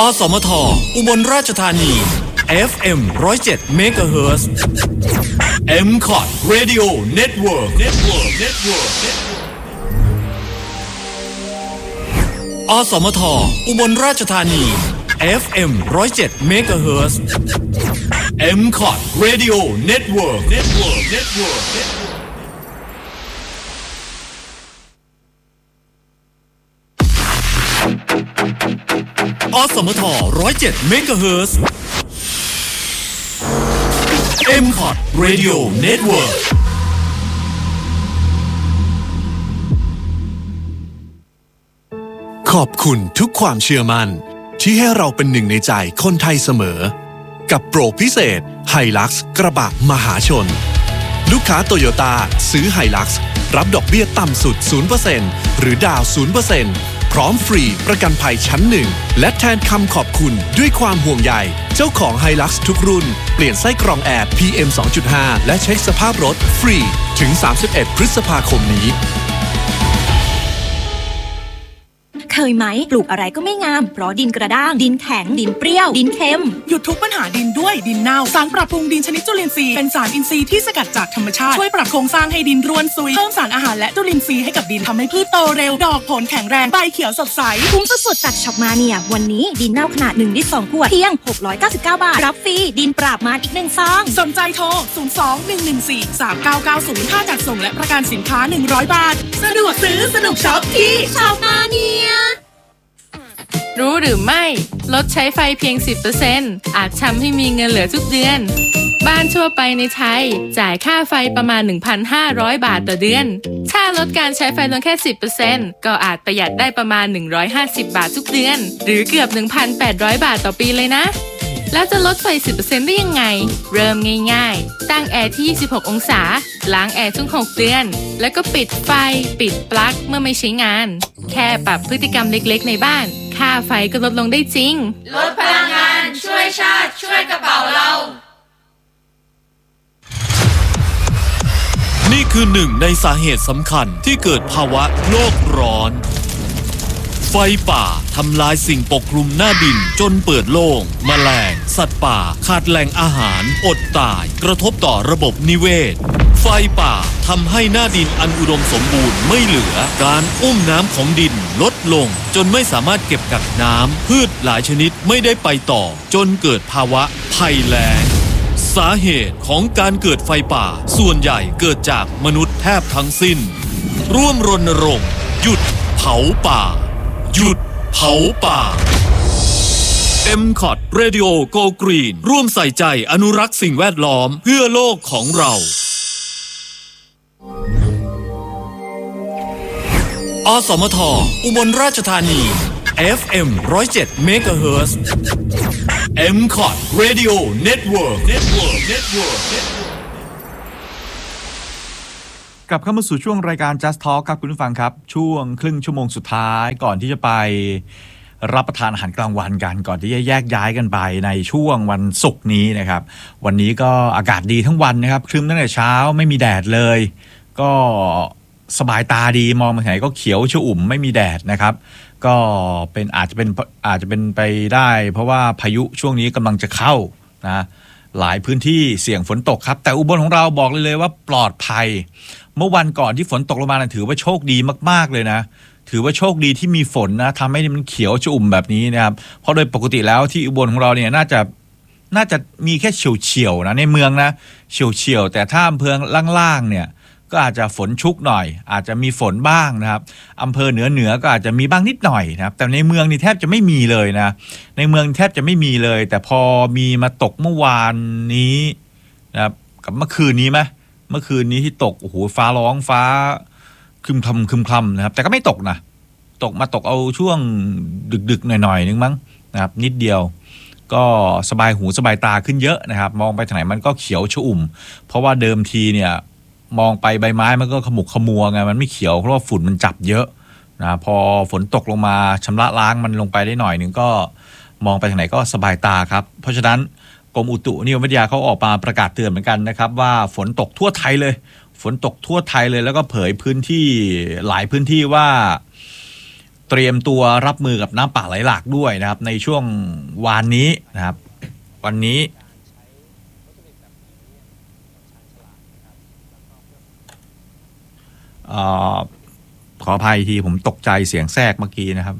สมทอุบลราชธานี FM 107 MHz MCOT Radio Network อสมทอุบลราชธานี FM 107 MHz MCOT Radio Network อสมท107 MHz MCOT Radio Network ขอบคุณทุกความเชื่อมั่นที่ให้เราเป็นหนึ่งในใจคนไทยเสมอกับโปรพิเศษ Hilux กระบะมหาชนลูกค้าโตโยต้าซื้อ Hilux รับดอกเบี้ยต่ำสุด 0% หรือดาว 0%พร้อมฟรีประกันภัยชั้น1และแทนคำขอบคุณด้วยความห่วงใยเจ้าของ Hilux ทุกรุ่นเปลี่ยนไส้กรองแอร์ PM 2.5 และเช็คสภาพรถฟรีถึง31พฤษภาคมนี้เคยไหมปลูกอะไรก็ไม่งามเพราะดินกระด้างดินแข็งดินเปรี้ยวดินเค็มหยุดทุกปัญหาดินด้วยดินเน่าสารปรับปรุงดินชนิดจุลินทรีย์เป็นสารอินทรีย์ที่สกัดจากธรรมชาติช่วยปรับโครงสร้างให้ดินร่วนซุยเพิ่มสารอาหารและจุลินทรีย์ให้กับดินทำให้พืชโตเร็วดอกผลแข็งแรงใบเขียวสดใสคุ้มสุดๆจากช็อปมาเนี่ยวันนี้ดินเน่าขนาด1 ลิตร 2 ขวดเพียง699 บาทรับฟรีดินปราบมารอีก1 ซองสนใจโทร02-114-3990ค่าจัดส่งและประกันสินค้า100 บาทสะดวกซื้อสนุกช็อปที่ช็อปมาเนี่ยรู้หรือไม่ลดใช้ไฟเพียง 10% อาจทำให้มีเงินเหลือทุกเดือนบ้านทั่วไปในไทยจ่ายค่าไฟประมาณ 1,500 บาทต่อเดือนถ้าลดการใช้ไฟลงแค่ 10% ก็อาจประหยัดได้ประมาณ150 บาททุกเดือนหรือเกือบ 1,800 บาทต่อปีเลยนะแล้วจะลดไฟ 10% ได้ยังไงเริ่มง่ายๆตั้งแอร์ที่ 26 องศาล้างแอร์ทุก 6 เดือนแล้วก็ปิดไฟปิดปลั๊กเมื่อไม่ใช้งานแค่ปรับพฤติกรรมเล็กๆในบ้านค่าไฟก็ลดลงได้จริงลดพลังงานช่วยชาติช่วยกระเป๋าเรานี่คือหนึ่งในสาเหตุสำคัญที่เกิดภาวะโลกร้อนไฟป่าทำลายสิ่งปกคลุมหน้าดินจนเปิดโล่งแมลงสัตว์ป่าขาดแหล่งอาหารอดตายกระทบต่อระบบนิเวศไฟป่าทำให้หน้าดินอันอุดมสมบูรณ์ไม่เหลือการอุ้มน้ำของดินลดลงจนไม่สามารถเก็บกักน้ำพืชหลายชนิดไม่ได้ไปต่อจนเกิดภาวะภัยแล้งสาเหตุของการเกิดไฟป่าส่วนใหญ่เกิดจากมนุษย์แทบทั้งสิ้นร่วมรณรงค์หยุดเผาป่าหยุดเผาป่า MCOT Radio Go Green ร่วมใส่ใจอนุรักษ์สิ่งแวดล้อมเพื่อโลกของเราอสมทอุบลราชธานี FM 107 MHz MCOT Radio Network กลับเข้ามาสู่ช่วงรายการ Just Talk ครับคุณผู้ฟังครับช่วงครึ่งชั่วโมงสุดท้ายก่อนที่จะไปรับประทานอาหารกลางวันกันก่อนที่จะแยกย้ายกันไปในช่วงวันศุกร์นี้นะครับวันนี้ก็อากาศดีทั้งวันนะครับครึ้มตั้งแต่เช้าไม่มีแดดเลยก็สบายตาดีมองไปไหนก็เขียวชอุ่มไม่มีแดดนะครับก็เป็นอาจจะเป็นไปได้เพราะว่าพายุช่วงนี้กำลังจะเข้านะหลายพื้นที่เสี่ยงฝนตกครับแต่อุบลของเราบอกเลยว่าปลอดภัยเมื่อวันก่อนที่ฝนตกลงมาถือว่าโชคดีมากๆเลยนะถือว่าโชคดีที่มีฝนนะทำให้มันเขียวชอุ่มแบบนี้นะครับเพราะโดยปกติแล้วที่อุบลของเราเนี่ยน่าจะมีแค่เฉียวๆนะในเมืองนะเฉียวๆแต่ถ้าอำเภอล่างๆเนี่ยก็อาจจะฝนชุกหน่อยอาจจะมีฝนบ้างนะครับอำเภอเหนือก็อาจจะมีบ้างนิดหน่อยนะครับแต่ในเมืองนี่แทบจะไม่มีเลยนะในเมืองแทบจะไม่มีเลยแต่พอมีมาตกเมื่อวานนี้นะครับกับเมื่อคืนนี้ไหมเมื่อคืนนี้ที่ตกโอ้โหฟ้าร้องฟ้าคึมคำนะครับแต่ก็ไม่ตกนะตกเอาช่วงดึกๆหน่อยๆนึงมั้งนะครับนิดเดียวก็สบายหูสบายตาขึ้นเยอะนะครับมองไปทางไหนมันก็เขียวชอุ่มเพราะว่าเดิมทีเนี่ยมองไปใบไม้มันก็ขมุกขมัวไงมันไม่เขียวเพราะว่าฝุ่นมันจับเยอะนะพอฝนตกลงมาชำระล้างมันลงไปได้หน่อยนึงก็มองไปทางไหนก็สบายตาครับเพราะฉะนั้นกรมอุตุนิยมวิทยาเขาออกมาประกาศเตือนเหมือนกันนะครับว่าฝนตกทั่วไทยเลยฝนตกทั่วไทยเลยแล้วก็เผยพื้นที่หลายพื้นที่ว่าเตรียมตัวรับมือกับน้ำป่าไหลหลากด้วยนะครับในช่วงวานนี้นะครับวันนี้ขออภัยทีผมตกใจเสียงแทรกเมื่อกี้นะครับ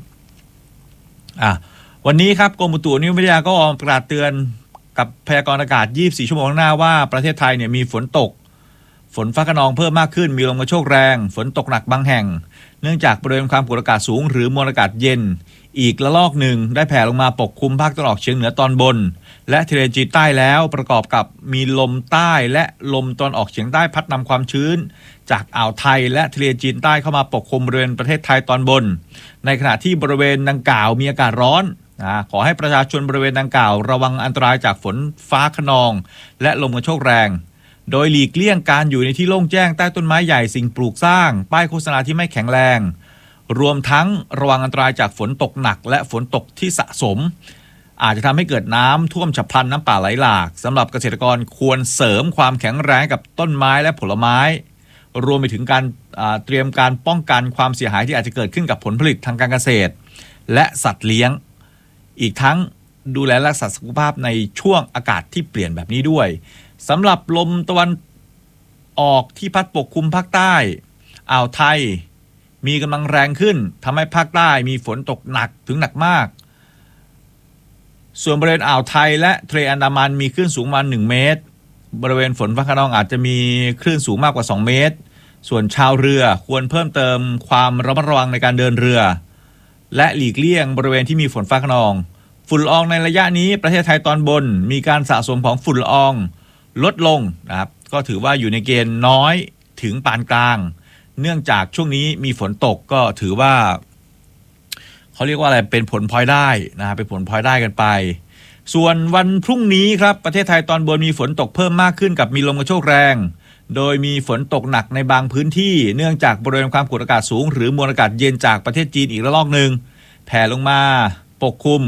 วันนี้ครับกรมอุตุนิยมวิทยาก็ออกประกาศเตือนกับพยากรณ์อากาศ24ชั่วโมงข้างหน้าว่าประเทศไทยเนี่ยมีฝนตกฝนฟ้าคะนองเพิ่มมากขึ้นมีลมกระโชกแรงฝนตกหนักบางแห่งเนื่องจากบริเวณความกดอากาศสูงหรือมวลอากาศเย็นอีกระลอกหนึ่งได้แผ่ลงมาปกคลุมภาคตะวันออกเฉียงเหนือตอนบนและทะเลจีนใต้แล้วประกอบกับมีลมใต้และลมตะวันออกเฉียงใต้พัดนำความชื้นจากอ่าวไทยและทะเลจีนใต้เข้ามาปกคลุมบริเวณประเทศไทยตอนบนในขณะที่บริเวณดังกล่าวมีอากาศร้อนขอให้ประชาชนบริเวณดังกล่าวระวังอันตรายจากฝนฟ้าคะนองและลมกระโชกแรงโดยหลีกเลี่ยงการอยู่ในที่โล่งแจ้งใต้ต้นไม้ใหญ่สิ่งปลูกสร้างป้ายโฆษณาที่ไม่แข็งแรงรวมทั้งระวังอันตรายจากฝนตกหนักและฝนตกที่สะสมอาจจะทำให้เกิดน้ำท่วมฉับพลันน้ำป่าไหลหลากสำหรับเกษตรกรควรเสริมความแข็งแรงกับต้นไม้และผลไม้รวมไปถึงการเตรียมการป้องกันความเสียหายที่อาจจะเกิดขึ้นกับผลผลิตทางการเกษตรและสัตว์เลี้ยงอีกทั้งดูแลรักษาสุขภาพในช่วงอากาศที่เปลี่ยนแบบนี้ด้วยสำหรับลมตะวันออกที่พัดปกคลุมภาคใต้อ่าวไทยมีกำลังแรงขึ้นทำให้ภาคใต้มีฝนตกหนักถึงหนักมากส่วนบริเวณอ่าวไทยและทะเลอันดามันมีคลื่นสูงมา1 เมตรบริเวณฝนฟ้าคะนองอาจจะมีคลื่นสูงมากกว่า2 เมตรส่วนชาวเรือควรเพิ่มเติมความระมัดระวังในการเดินเรือและหลีกเลี่ยงบริเวณที่มีฝนฟ้าคะนองฝุ่นละอองในระยะนี้ประเทศไทยตอนบนมีการสะสมของฝุ่นละอองลดลงนะครับก็ถือว่าอยู่ในเกณฑ์น้อยถึงปานกลางเนื่องจากช่วงนี้มีฝนตกก็ถือว่าเขาเรียกว่าอะไรเป็นผลพลอยได้นะเป็นผลพลอยได้กันไปส่วนวันพรุ่งนี้ครับประเทศไทยตอนบนมีฝนตกเพิ่มมากขึ้นกับมีลมกระโชกแรงโดยมีฝนตกหนักในบางพื้นที่เนื่องจากบริเวณความกดอากาศสูงหรือมวลอากาศเย็นจากประเทศจีนอีกระลอกหนึ่งแผ่ลงมาปกคลุม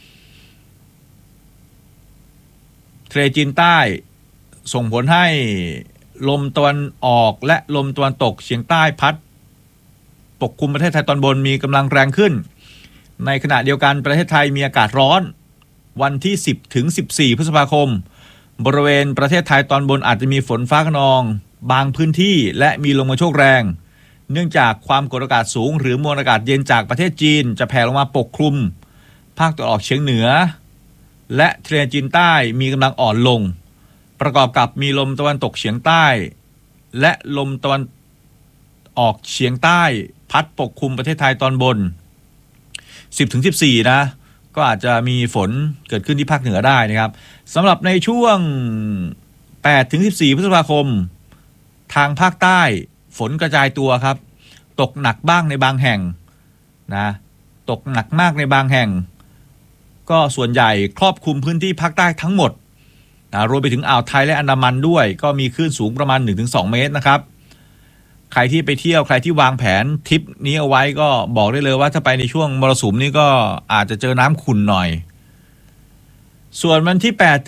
ทะเลจีนใต้ส่งผลให้ลมตะวันออกและลมตะวันตกเฉียงใต้พัดปกคลุมประเทศไทยตอนบนมีกำลังแรงขึ้นในขณะเดียวกันประเทศไทยมีอากาศร้อนวันที่10 ถึง 14 พฤษภาคมบริเวณประเทศไทยตอนบนอาจจะมีฝนฟ้าคะนองบางพื้นที่และมีลมกระโชกแรงเนื่องจากความกดอากาศสูงหรือมวลอากาศเย็นจากประเทศจีนจะแผ่ลงมาปกคลุมภาคตะวันออกเฉียงเหนือและทะเลจีนใต้มีกำลังอ่อนลงประกอบกับมีลมตะวันตกเฉียงใต้และลมตะวันออกเฉียงใต้พัดปกคลุมประเทศไทยตอนบน 10-14 นะก็อาจจะมีฝนเกิดขึ้นที่ภาคเหนือได้นะครับสำหรับในช่วง 8-14 พฤษภาคมทางภาคใต้ฝนกระจายตัวครับตกหนักบ้างในบางแห่งนะตกหนักมากในบางแห่งก็ส่วนใหญ่ครอบคลุมพื้นที่ภาคใต้ทั้งหมดรวมไปถึงอ่าวไทยและอันดามันด้วยก็มีคลื่นสูงประมาณ 1-2 เมตรนะครับใครที่ไปเที่ยวใครที่วางแผนทริปนี้เอาไว้ก็บอกได้เลยว่าถ้าไปในช่วงมรสุมนี้ก็อาจจะเจอน้ำขุ่นหน่อยส่วนวันที่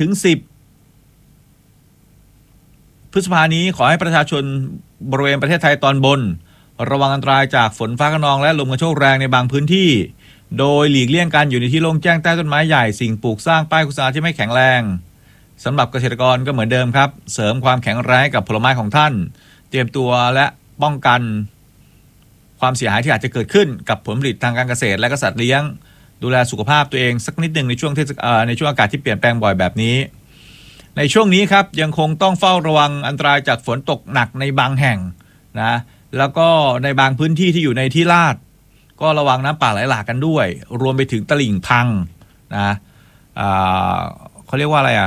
8-10 พฤษภาคมนี้ขอให้ประชาชนบริเวณประเทศไทยตอนบนระวังอันตรายจากฝนฟ้าคะนองและลมกระโชกแรงในบางพื้นที่โดยหลีกเลี่ยงการอยู่ในที่โล่งแจ้งใต้ต้นไม้ใหญ่สิ่งปลูกสร้างป้ายโฆษณาที่ไม่แข็งแรงสำหรับเกษตรกรก็เหมือนเดิมครับเสริมความแข็งแรงกับผลไม้ของท่านเตรียมตัวและป้องกันความเสียหายที่อาจจะเกิดขึ้นกับผลผลิตทางการเกษตรและสัตว์เลี้ยงดูแลสุขภาพตัวเองสักนิดหนึ่งในช่วงอากาศที่เปลี่ยนแปลงบ่อยแบบนี้ในช่วงนี้ครับยังคงต้องเฝ้าระวังอันตรายจากฝนตกหนักในบางแห่งนะแล้วก็ในบางพื้นที่ที่อยู่ในที่ลาดก็ระวังน้ำป่าไหลหลากกันด้วยรวมไปถึงตลิ่งพังนะเขาเรียกว่าอะไร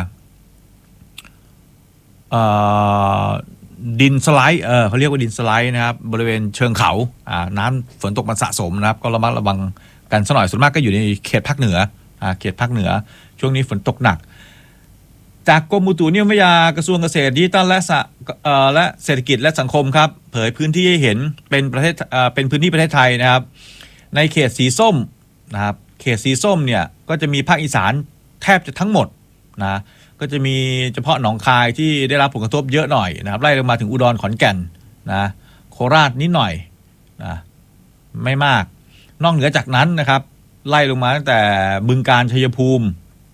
ดินสไลด์เขาเรียกว่าดินสไลด์นะครับบริเวณเชิงเขาน้ำฝนตกมันสะสมนะครับก็ระมัดระวังกันสักหน่อยส่วนมากก็อยู่ในเขตภาคเหนือเขตภาคเหนือช่วงนี้ฝนตกหนักจากกรมอุตุนิยมวิทยากระทรวงเกษตรดิจิทัลและเศรษฐกิจและสังคมครับเผยพื้นที่ให้เห็นเป็นพื้นที่ประเทศไทยนะครับในเขตสีส้มนะครับเขตสีส้มเนี่ยก็จะมีภาคอีสานแทบจะทั้งหมดนะก็จะมีเฉพาะหนองคายที่ได้รับผลกระทบเยอะหน่อยนะครับไล่ลงมาถึงอุดรขอนแก่นนะโคราชนิดหน่อยนะไม่มากนอกเหนือจากนั้นนะครับไล่ลงมาตั้งแต่บึงกาฬ ชัยภูมิ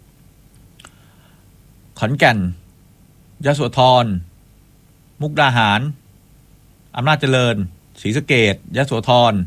ขอนแก่น ยโสธร มุกดาหารอำนาจเจริญศรีสะเกษยโสธร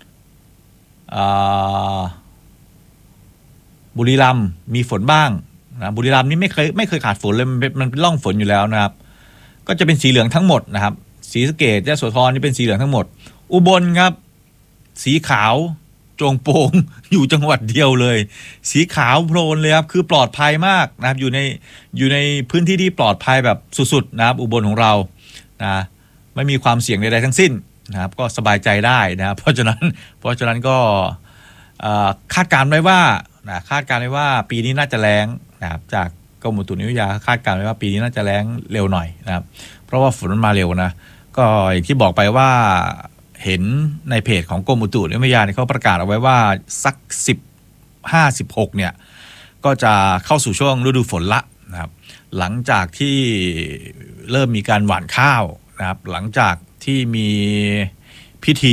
บุรีรัมย์มีฝนบ้างนะบุรีรัมย์นี่ไม่เคยขาดฝนเลยมันเป็นร่องฝนอยู่แล้วนะครับก็จะเป็นสีเหลืองทั้งหมดนะครับศรีสะเกษยโสธรนี่เป็นสีเหลืองทั้งหมดอุบลครับสีขาวโจงโปง อยู่จังหวัดเดียวเลยสีขาวโพลนเลยครับคือปลอดภัยมากนะครับอยู่ในพื้นที่ที่ปลอดภัยแบบสุดๆนะครับอุบลของเรานะไม่มีความเสี่ยงใดๆทั้งสิ้นนะครับก็สบายใจได้นะครับเพราะฉะนั้นก็คาดการณ์ไว้ว่าปีนี้น่าจะแล้งนะครับจากกรมอุตุนิยมวิทยาคาดการณ์ไว้ว่าปีนี้น่าจะแล้งเร็วหน่อยนะครับเพราะว่าฝนมันมาเร็วนะก็อย่างที่บอกไปว่าเห็นในเพจของกรมอุตุนิยมวิทยาเขาประกาศเอาไว้ว่าสัก15-16เนี่ยก็จะเข้าสู่ช่วงฤดูฝนละนะครับหลังจากที่เริ่มมีการหว่านข้าวนะครับหลังจากที่มีพิธี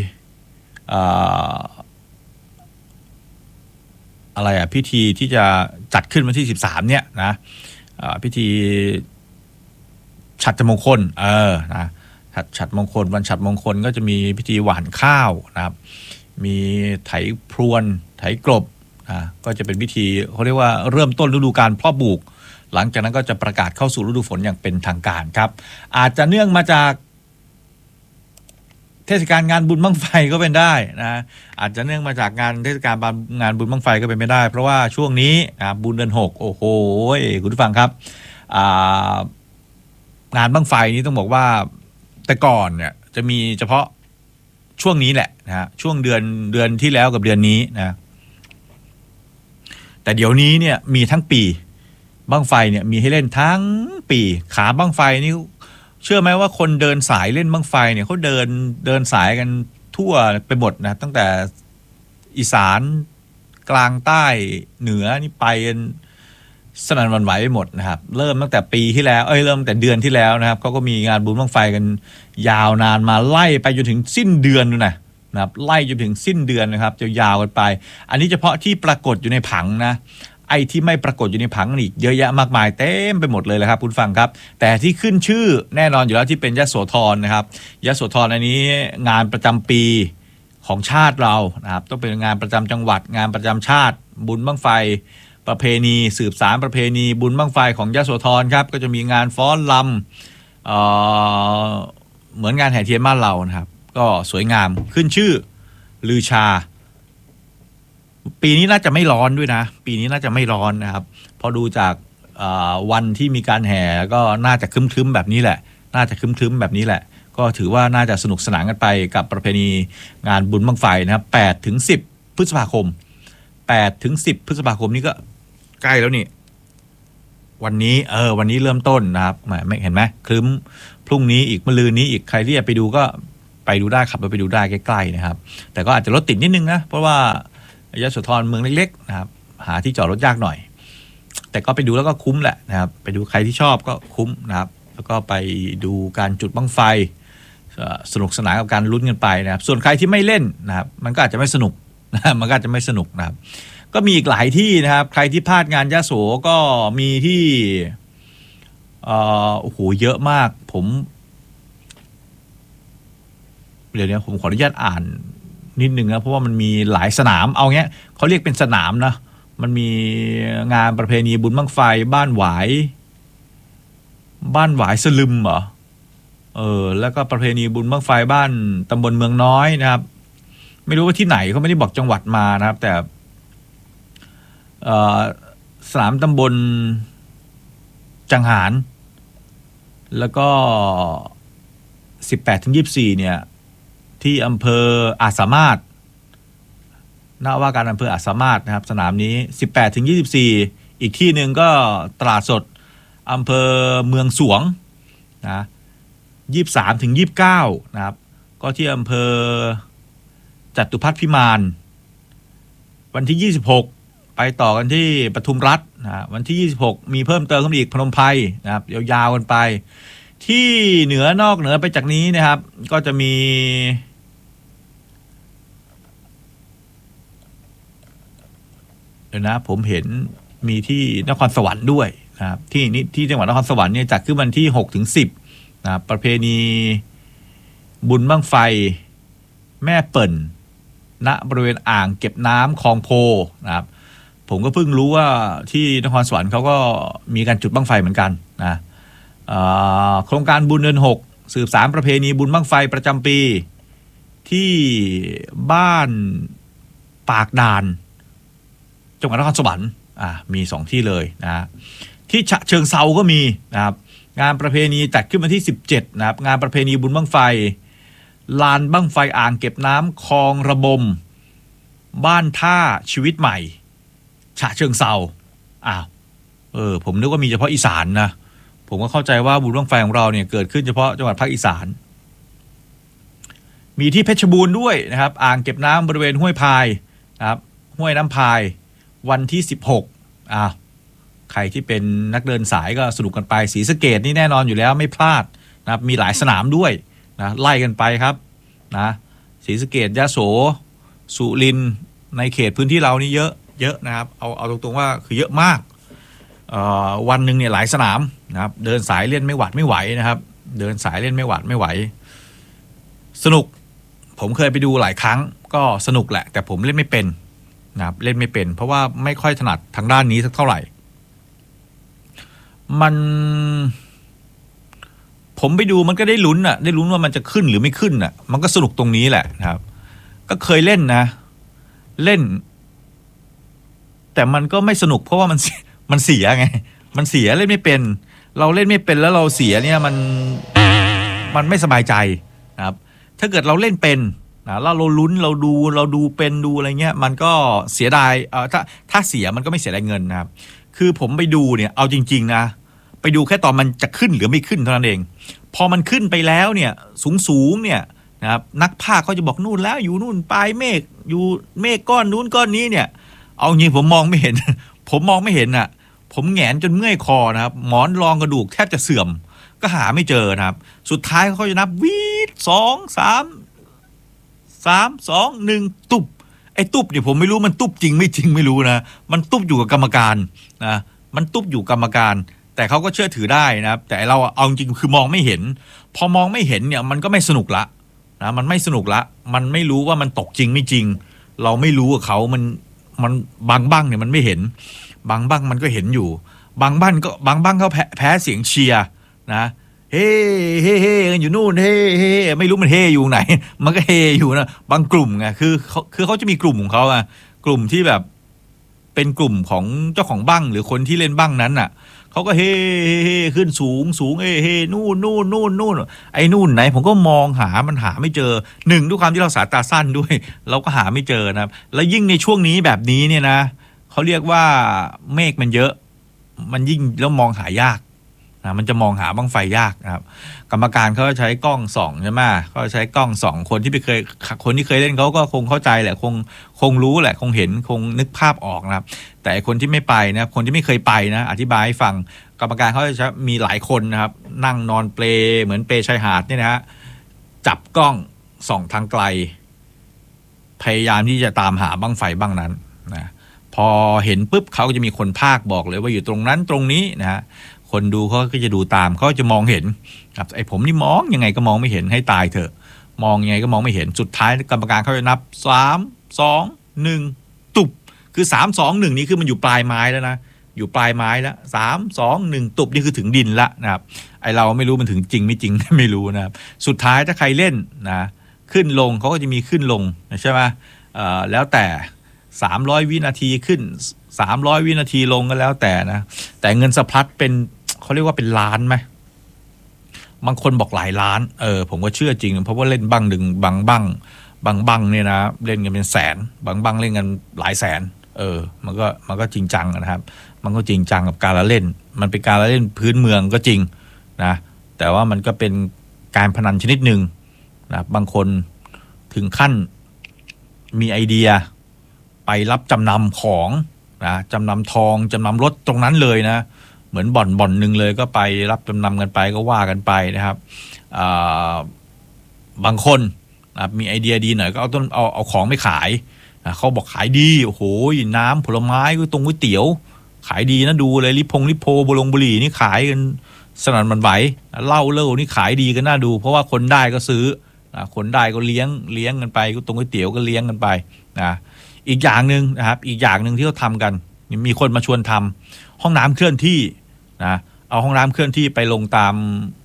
พิธีที่จะจัดขึ้นวันที่13เนี่ยนะพิธีฉัตรมงคลนะฉัตรมงคลวันฉัตรมงคลก็จะมีพิธีหว่านข้าวนะครับมีไถพรวนไถกลบก็จะเป็นพิธีเขาเรียกว่าเริ่มต้นฤดูกาลเพาะปลูกหลังจากนั้นก็จะประกาศเข้าสู่ฤดูฝนอย่างเป็นทางการครับอาจจะเนื่องมาจากเทศกาลงานบุญบั้งไฟก็เป็นได้นะอาจจะเนื่องมาจากเทศกาลงานบุญบั้งไฟก็เป็นไม่ได้เพราะว่าช่วงนี้บุญเดือน6โอ้โหคุณผู้ฟังครับงานบั้งไฟนี้ต้องบอกว่าแต่ก่อนเนี่ยจะมีเฉพาะช่วงนี้แหละนะช่วงเดือนที่แล้วกับเดือนนี้นะแต่เดี๋ยวนี้เนี่ยมีทั้งปีบั้งไฟเนี่ยมีให้เล่นทั้งปีขาบั้งไฟนี่เชื่อไหมว่าคนเดินสายเล่นบั้งไฟเนี่ยเขาเดินสายกันทั่วไปหมดนะตั้งแต่อีสานกลางใต้เหนือนี่ไปกันสนั่นหวั่นไหวไปหมดนะครับเริ่มตั้งแต่ปีที่แล้วเริ่มแต่เดือนที่แล้วนะครับเขาก็มีงานบุญบั้งไฟกันยาวนานมาไล่ไปจนถึงสิ้นเดือนนู่นนะครับไล่จนถึงสิ้นเดือนนะครับจะยาวกันไปอันนี้เฉพาะที่ปรากฏอยู่ในผังนะไอ้ที่ไม่ปรากฏอยู่ในผังอีกเยอะแยะมากมายเต็มไปหมดเลยเลยครับคุณฟังครับแต่ที่ขึ้นชื่อแน่นอนอยู่แล้วที่เป็นยโสธรนะครับยโสธรอันนี้งานประจำปีของชาติเรานะครับต้องเป็นงานประจำจังหวัดงานประจำชาติบุญบั้งไฟประเพณีสืบสานประเพณีบุญบั้งไฟของยโสธรครับก็จะมีงานฟ้อนรำเหมือนงานแห่เทียนบ้านเรานะครับก็สวยงามขึ้นชื่อลือชาปีนี้น่าจะไม่ร้อนด้วยนะปีนี้น่าจะไม่ร้อนนะครับพอดูจากวันที่มีการแห่ก็น่าจะครึ้มๆแบบนี้แหละน่าจะครึ้มๆแบบนี้แหละก็ถือว่าน่าจะสนุกสนานกันไปกับประเพณีงานบุญบั้งไฟนะครับ8-10 พฤษภาคม8-10 พฤษภาคมนี้ก็ใกล้แล้วนี่วันนี้เริ่มต้นนะครับไม่เห็นไหมครึ้มพรุ่งนี้อีกมะรืนนี้อีกใครที่อยากไปดูก็ไปดูได้ขับรถไปดูได้ใกล้ๆนะครับแต่ก็อาจจะรถติดนิดนึงนะเพราะว่ายโสธรเมืองเล็กๆนะครับหาที่จอดรถยากหน่อยแต่ก็ไปดูแล้วก็คุ้มแหละนะครับไปดูใครที่ชอบก็คุ้มนะครับแล้วก็ไปดูการจุดบั้งไฟสนุกสนานกับการลุ้นกันไปนะครับส่วนใครที่ไม่เล่นนะครับมันก็อาจจะไม่สนุกนะครับก็มีอีกหลายที่นะครับใครที่พลาดงานยโสก็มีที่โอ้โหเยอะมากเดี๋ยวนี้ผมขออนุญาตอ่านนิดนึงนะเพราะว่ามันมีหลายสนามเอาเงี้ยเขาเรียกเป็นสนามนะมันมีงานประเพณีบุญบั้งไฟบ้านหวายสลึมเหรอแล้วก็ประเพณีบุญบั้งไฟบ้านตำบลเมืองน้อยนะครับไม่รู้ว่าที่ไหนเขาไม่ได้บอกจังหวัดมานะครับแต่สนามตำบลจังหารแล้วก็18-24เนี่ยที่อำเภออาจสามารถณว่าการอำเภออาจสามารถนะครับสนามนี้ 18-24 อีกที่หนึ่งก็ตลาดสดอำเภอเมืองสวงนะ 23-29 นะครับก็ที่อำเภอจตุพัฒน์พิมานวันที่26ไปต่อกันที่ปทุมรัฐนะวันที่26มีเพิ่มเติมขึ้นอีกพนมไพรนะครับยาวๆกันไปที่นอกเหนือไปจากนี้นะครับก็จะมีเดี๋ยวนะผมเห็นมีที่นครสวรรค์ด้วยนะครับที่จังหวัดนครสวรรค์เนี่ยจัดขึ้นวันที่6 ถึง 10นะครับประเพณีบุญบั้งไฟแม่เปิ่นณบริเวณอ่างเก็บน้ำคลองโพนะครับผมก็เพิ่งรู้ว่าที่นครสวรรค์เขาก็มีการจุดบั้งไฟเหมือนกันนะโครงการบุญเดือน6สืบสานประเพณีบุญบั้งไฟประจำปีที่บ้านปากด่านจังหวัดนครสวรรค์มี2ที่เลยนะที่ฉะเชิงเซาก็มีนะครับงานประเพณีจัดขึ้นวันที่17นะครับงานประเพณีบุญบั้งไฟลานบั้งไฟอ่างเก็บน้ำคลองระบมบ้านท่าชีวิตใหม่ฉะเชิงเซาผมนึกว่ามีเฉพาะอีสานนะผมก็เข้าใจว่าบุญบั้งไฟของเราเนี่ยเกิดขึ้นเฉพาะจังหวัดภาคอีสานมีที่เพชรบูรณ์ด้วยนะครับอ่างเก็บน้ำบริเวณห้วยพายนะครับห้วยน้ำพายวันที่16ใครที่เป็นนักเดินสายก็สนุกกันไปศรีสะเกษนี่แน่นอนอยู่แล้วไม่พลาดนะครับมีหลายสนามด้วยนะไล่กันไปครับนะศรีสะเกษยโสสุรินทร์ในเขตพื้นที่เรานี่เยอะนะครับเอาตรงๆว่าคือเยอะมากวันหนึ่งเนี่ยหลายสนามนะครับเดินสายเล่นไม่หวัดไม่ไหวนะครับเดินสายเล่นไม่หวัดไม่ไหวสนุกผมเคยไปดูหลายครั้งก็สนุกแหละแต่ผมเล่นไม่เป็นนะครับเล่นไม่เป็นเพราะว่าไม่ค่อยถนัดทางด้านนี้สักเท่าไหร่ผมไปดูมันก็ได้ลุ้นว่ามันจะขึ้นหรือไม่ขึ้นมันก็สนุกตรงนี้แหละนะครับก็เคยเล่นนะเล่นแต่มันก็ไม่สนุกเพราะว่ามันเสียไงมันเสียเล่นไม่เป็นเราเล่นไม่เป็นแล้วเราเสียเนี่ยมันไม่สบายใจนะครับถ้าเกิดเราเล่นเป็นนะแล้วเราลุ้นเราดูเป็นดูอะไรเงี้ยมันก็เสียดายถ้าเสียมันก็ไม่เสียดายเงินนะครับคือผมไปดูเนี่ยเอาจริงๆนะไปดูแค่ตอนมันจะขึ้นหรือไม่ขึ้นเท่านั้นเองพอมันขึ้นไปแล้วเนี่ยสูงเนี่ยนะครับนักพากย์เขาจะบอกนู่นแล้วอยู่นู่นปลายเมฆอยู่เมฆก้อนนู้นก้อนนี้เนี่ยเอาจริงผมมองไม่เห็น ผมมองไม่เห็นผมแหงนจนเมื่อยคอนะครับหมอนรองกระดูกแทบจะเสื่อมก็หาไม่เจอนะครับสุดท้ายเขาจะนับวีด2 3 2 1ตุบไอ้ตุบเนี่ยผมไม่รู้มันตุบจริงไม่จริงไม่รู้นะมันตุบอยู่กับกรรมการนะมันตุบอยู่กรรมการแต่เขาก็เชื่อถือได้นะครับแต่เราเอาจริงคือมองไม่เห็นพอมองไม่เห็นเนี่ยมันก็ไม่สนุกละนะมันไม่สนุกละมันไม่รู้ว่ามันตกจริงไม่จริงเราไม่รู้กับเขามันบางบ้างเนี่ยมันไม่เห็นบางบ้างมันก็เห็นอยู่บางบ้านเขาแพ้เสียงเชียร์นะเฮ้กันอยู่นู่นเฮ้ไม่รู้มันเฮอยู่ไหนมันก็เฮอยู่นะบางกลุ่มไงคือเขาจะมีกลุ่มของเขากลุ่มที่แบบเป็นกลุ่มของเจ้าของบ้างหรือคนที่เล่นบ้างนั้นเขาก็เฮ้ขึ้นสูงเฮ้นู่นไอ้นู่นไหนผมก็มองมันหาไม่เจอด้วยความที่เราสายตาสั้นด้วยเราก็หาไม่เจอนะครับแล้วยิ่งในช่วงนี้แบบนี้เนี่ยนะเขาเรียกว่าเมฆมันเยอะมันยิ่งแล้วมองหายากนะมันจะมองหาบั้งไฟยากนะครับกรรมการเขาใช้กล้องส่องใช่ไหมเขาใช้กล้องส่องคนที่เคยเล่นเขาก็คงเข้าใจแหละคงรู้แหละคงเห็นคงนึกภาพออกนะครับแต่คนที่ไม่ไปนะคนที่ไม่เคยไปนะอธิบายให้ฟังกรรมการเขาจะมีหลายคนนะครับนั่งนอนเปลเหมือนเปลชายหาดเนี่ยนะฮะจับกล้องส่องทางไกลพยายามที่จะตามหาบั้งไฟบ้างนั้นนะพอเห็นปุ๊บเขาก็จะมีคนพากย์บอกเลยว่าอยู่ตรงนั้นตรงนี้นะฮะคนดูเขาก็จะดูตามเขาจะมองเห็นครับไอ้ผมนี่มองยังไงก็มองไม่เห็นให้ตายเถอะมองยังไงก็มองไม่เห็นสุดท้ายกรรมการเขาจะนับ3 2 1ตุบคือ3 2 1นี่คือมันอยู่ปลายไม้แล้วนะอยู่ปลายไม้แล้ว3 2 1ตุบนี่คือถึงดินละนะครับไอเราไม่รู้มันถึงจริงไม่จริงไม่รู้นะครับสุดท้ายถ้าใครเล่นนะขึ้นลงเขาก็จะมีขึ้นลงใช่ไหมแล้วแต่300 วินาทีขึ้น300 วินาทีลงก็แล้วแต่นะแต่เงินสะพัดเป็นเขาเรียกว่าเป็นล้านไหมบางคนบอกหลายล้านผมก็เชื่อจริงเพราะว่าเล่นบังดึงบางบังเนี่ยนะเล่นกันเป็นแสนบางบังเล่นกันหลายแสนมันก็จริงจังนะครับมันก็จริงจังกับการละเล่นมันเป็นการละเล่นพื้นเมืองก็จริงนะแต่ว่ามันก็เป็นการพนันชนิดหนึ่งนะบางคนถึงขั้นมีไอเดียไปรับจำนำของนะจำนำทองจำนำรถตรงนั้นเลยนะเหมือนบ่อนหนึ่งเลยก็ไปรับจำนำกันไปก็ว่ากันไปนะครับบางคนนะมีไอเดียดีหน่อยก็เอาของไม่ขายเขาบอกขายดีโอ้โหน้ำผลไม้ก๋วยเตี๋ยวขายดีนะดูเลยลิโพบุหรี่นี่ขายกันสนั่นหวั่นไหวเหล้านี่ขายดีกันน่าดูเพราะว่าคนได้ก็ซื้อคนได้ก็เลี้ยงกันไปก๋วยเตี๋ยวก็เลี้ยงกันไปนะอีกอย่างนึงนะครับอีกอย่างนึงที่เขาทำกันมีคนมาชวนทำห้องน้ำเคลื่อนที่นะเอาห้องน้ำเคลื่อนที่ไปลงตาม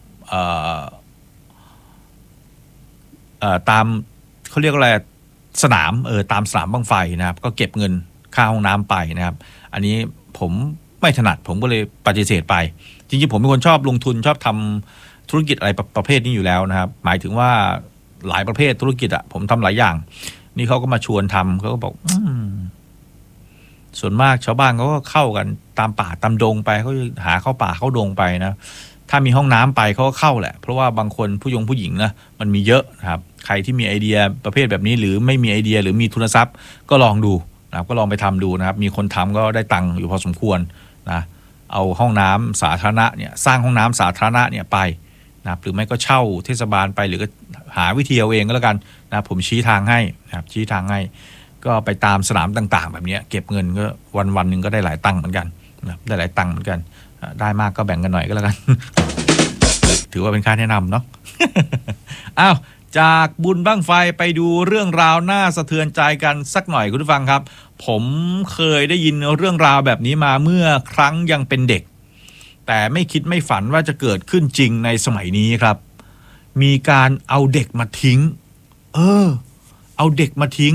ตามเขาเรียกอะไรสนามตามสนามบั้งไฟนะครับก็เก็บเงินค่าห้องน้ำไปนะครับอันนี้ผมไม่ถนัดผมก็เลยปฏิเสธไปจริงๆผมเป็นคนชอบลงทุนชอบทำธุรกิจอะไรประเภทนี้อยู่แล้วนะครับหมายถึงว่าหลายประเภทธุรกิจผมทำหลายอย่างนี่เขาก็มาชวนทำเขาก็บอกส่วนมากชาวบ้านเขาก็เข้ากันตามป่าตามดงไปเขาหาเข้าป่าเข้าดงไปนะถ้ามีห้องน้ำไปเขาก็เข้าแหละเพราะว่าบางคนผู้หญิงนะมันมีเยอะนะครับใครที่มีไอเดียประเภทแบบนี้หรือไม่มีไอเดียหรือมีทุนทรัพย์ก็ลองดูนะครับก็ลองไปทำดูนะครับมีคนทำก็ได้ตังค์อยู่พอสมควรนะเอาห้องน้ำสาธารณะเนี่ยสร้างห้องน้ำสาธารณะเนี่ยไปนะครับหรือไม่ก็เช่าเทศบาลไปหรือก็หาวิธีเอาเองก็แล้วกันนะผมชี้ทางให้นะครับชี้ทางให้ก็ไปตามสนามต่างๆแบบนี้เก็บเงินก็วันหนึ่งก็ได้หลายตังค์เหมือนกันนะได้หลายตังค์เหมือนกันได้มากก็แบ่งกันหน่อยก็แล้วกัน ถือว่าเป็นค่าแนะนำเนาะ อ้าวจากบุญบั้งไฟไปดูเรื่องราวน่าสะเทือนใจกันสักหน่อยคุณผู้ฟังครับผมเคยได้ยินเรื่องราวแบบนี้มาเมื่อครั้งยังเป็นเด็กแต่ไม่คิดไม่ฝันว่าจะเกิดขึ้นจริงในสมัยนี้ครับมีการเอาเด็กมาทิ้งเอาเด็กมาทิ้ง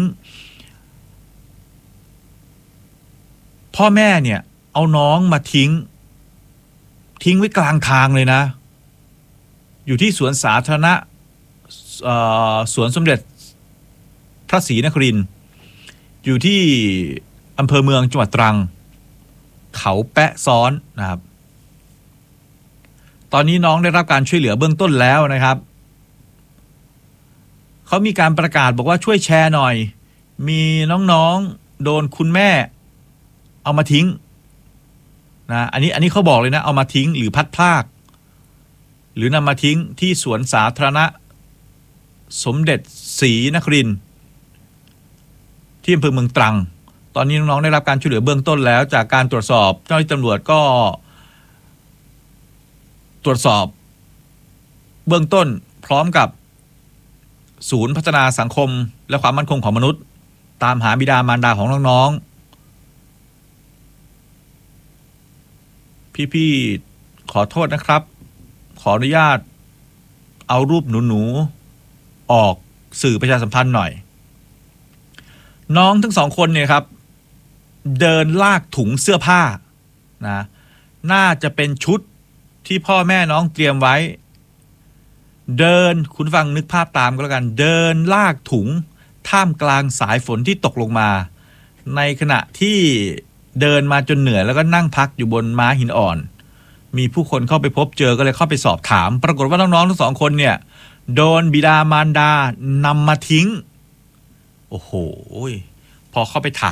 พ่อแม่เนี่ยเอาน้องมาทิ้งไว้กลางทางเลยนะอยู่ที่สวนสาธารณะสวนสมเด็จพระศรีนครินทร์อยู่ที่อำเภอเมืองจังหวัดตรังเขาแปะซ้อนนะครับตอนนี้น้องได้รับการช่วยเหลือเบื้องต้นแล้วนะครับเขามีการประกาศบอกว่าช่วยแชร์หน่อยมีน้องๆโดนคุณแม่เอามาทิ้งนะอันนี้เขาบอกเลยนะเอามาทิ้งหรือพัดพรากหรือนำมาทิ้งที่สวนสาธารณะสมเด็จศรีนครินทร์ที่อำเภอเมืองตรังตอนนี้น้องๆได้รับการช่วยเหลือเบื้องต้นแล้วจากการตรวจสอบเจ้าหน้าที่ตำรวจก็ตรวจสอบเบื้องต้นพร้อมกับศูนย์พัฒนาสังคมและความมั่นคงของมนุษย์ตามหาบิดามารดาของน้องๆพี่ๆขอโทษนะครับขออนุญาตเอารูปหนูๆออกสื่อประชาสัมพันธ์หน่อยน้องทั้งสองคนเนี่ยครับเดินลากถุงเสื้อผ้านะน่าจะเป็นชุดที่พ่อแม่น้องเตรียมไว้เดินคุณฟังนึกภาพตามก็แล้วกันเดินลากถุงท่ามกลางสายฝนที่ตกลงมาในขณะที่เดินมาจนเหนื่อยแล้วก็นั่งพักอยู่บนม้าหินอ่อนมีผู้คนเข้าไปพบเจอก็เลยเข้าไปสอบถามปรากฏว่าน้องๆทั้งสองคนเนี่ยโดนบิดามารดานำมาทิ้งโอ้โหพอเข้าไปถ